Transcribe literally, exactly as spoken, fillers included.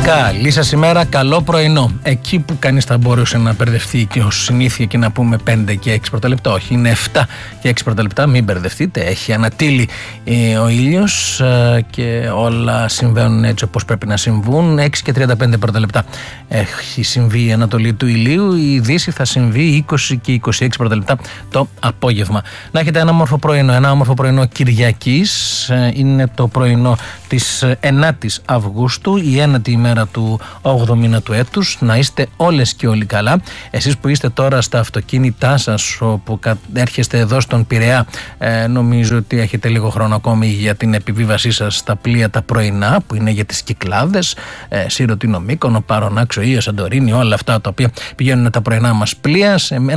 Καλή σας ημέρα, καλό πρωινό. Εκεί που κανείς θα μπορούσε να μπερδευτεί και ως συνήθεια και να πούμε πέντε και έξι πρώτα λεπτά, όχι, είναι επτά και έξι πρώτα λεπτά, μην μπερδευτείτε. Έχει ανατείλει ε, ο ήλιος ε, και όλα συμβαίνουν έτσι όπως πρέπει να συμβούν. έξι και τριάντα πέντε πρώτα λεπτά έχει συμβεί η ανατολή του ηλίου, η δύση θα συμβεί είκοσι και είκοσι έξι πρώτα λεπτά το απόγευμα. Να έχετε ένα όμορφο πρωινό, ένα όμορφο πρωινό Κυριακής. Ε, είναι το πρωινό της ενάτης Αυγούστου, η ένατη ημέρα του όγδοου μήνα του έτους. Να είστε όλες και όλοι καλά. Εσείς που είστε τώρα στα αυτοκίνητά σας, όπου έρχεστε εδώ στον Πειραιά, ε, νομίζω ότι έχετε λίγο χρόνο ακόμη για την επιβίβασή σας στα πλοία τα πρωινά, που είναι για τις Κυκλάδες, ε, Σύρο, Τίνο, Μύκονο, Παρονάξο, Ήο, Σαντορίνη, όλα αυτά τα οποία πηγαίνουν τα πρωινά μας πλοία.